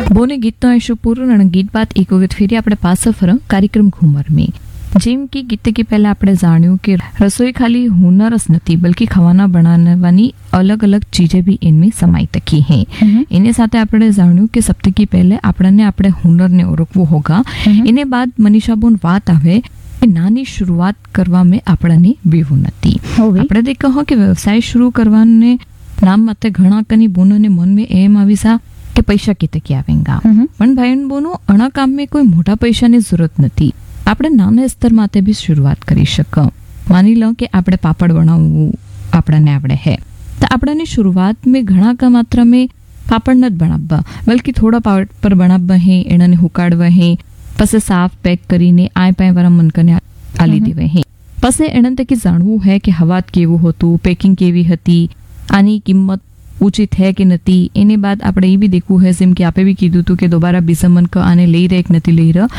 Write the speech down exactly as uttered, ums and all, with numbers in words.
બોને ગીતનો આયશો પૂરું અને ગીત બાદ એક વખત ફેરી આપણે પાછા ફર કાર્યક્રમ ઘુમર में જેમ કે ગીત કે પહેલા આપણે જાણ્યું કે રસોઈ ખાલી હુનર જ નથી બल्कि ખાવાના બનાવવાની અલગ અલગ ચીજે બી એની સમાઈ તકી હે એની સાથે આપણે જાણ્યું કે સપ્તકી પહેલે આપણને આપણે હુનરને ઓળખવું હોગા એને બાદ મનીષા બોન વાત આવે કે નાની શરૂઆત કરવા में આપણને બેવું નથી આપણે તે કહો કે વ્યવસાય શરૂ કરવાને નામ માતે ઘણા કની બોનોને મન में એમ આવીસા કે પૈસા કેતકી આવેંગા પણ ભાઈ બોનો અણા કામ में કોઈ મોટા પૈસાની જરૂરત નથી આપણે નાના સ્તર માતે બી શરૂઆત કરી શકો માની લો કે આપણે પાપડ બનાવવું આપણને આવડે હે તો આપણને શરૂઆત में ઘણા કા માત્રા में પાપડ નથી બનાવવા બल्कि થોડા પાપડ પર બનાવવા હે એનાને હુકાડવા હે પછી સાફ પેક કરીને આય પાય વાળા મનકને આલી દેવે હે પછી એના તકે જાણવું હે કે હવાત કેવું હતું પેકિંગ કેવી હતી આની કિંમત ઉચિત है कि नहीं एने बाद આપણે એ બી દેખવું है જેમ કે આપે બી કીધું હતું કે દોબારા બીજા મન ક આને લઈ રહે કે નથી લઈ રહ્યો